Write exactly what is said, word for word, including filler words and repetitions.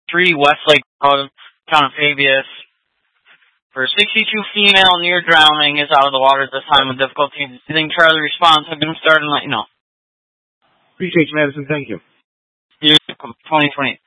three Westlake Road, Town of Fabius. For sixty-two female near drowning is out of the water at this time with difficulty. Breathing. Charlie response. I'm going to start and let you know. Appreciate you, Madison. Thank you. You're welcome. twenty twenty.